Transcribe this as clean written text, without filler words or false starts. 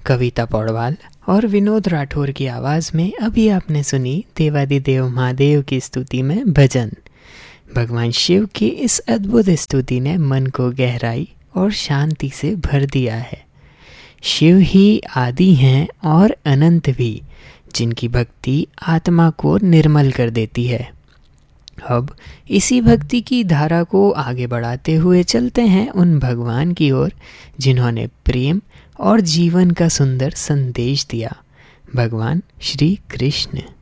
कविता पौडवाल और विनोद राठौर की आवाज़ में अभी आपने सुनी देवादिदेव महादेव की स्तुति में भजन। भगवान शिव की इस अद्भुत स्तुति ने मन को गहराई और शांति से भर दिया है। शिव ही आदि हैं और अनंत भी, जिनकी भक्ति आत्मा को निर्मल कर देती है। अब इसी भक्ति की धारा को आगे बढ़ाते हुए चलते हैं उन भगवान की ओर जिन्होंने प्रेम और जीवन का सुंदर संदेश दिया, भगवान श्री कृष्ण।